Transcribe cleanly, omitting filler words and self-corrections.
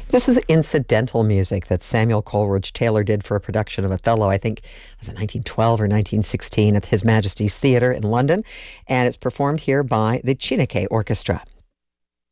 This is incidental music that Samuel Coleridge Taylor did for a production of Othello, I think, was it 1912 or 1916 at His Majesty's Theatre in London, and it's performed here by the Chineke Orchestra.